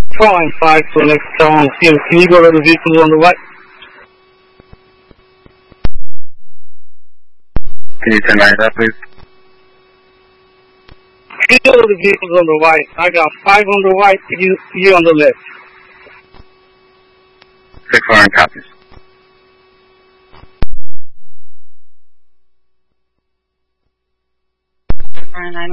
Flying 5 to the next town. Can you go to the vehicles on the right? Can you turn that, please? Can you go to the vehicles on the right? I got 5 on the right, you on the left. 6 copies.